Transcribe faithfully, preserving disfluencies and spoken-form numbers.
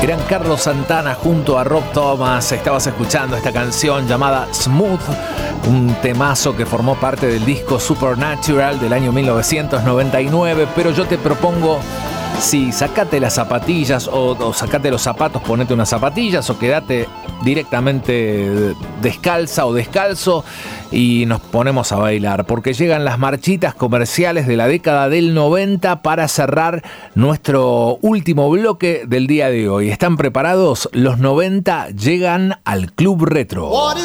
Eran Carlos Santana junto a Rob Thomas. Estabas escuchando esta canción llamada Smooth, un temazo que formó parte del disco Supernatural del año mil novecientos noventa y nueve. Pero yo te propongo, sí, sacate las zapatillas o, o sacate los zapatos, ponete unas zapatillas o quedate directamente descalza o descalzo y nos ponemos a bailar, porque llegan las marchitas comerciales de la década del noventa para cerrar nuestro último bloque del día de hoy. ¿Están preparados? Los noventa llegan al Club Retro.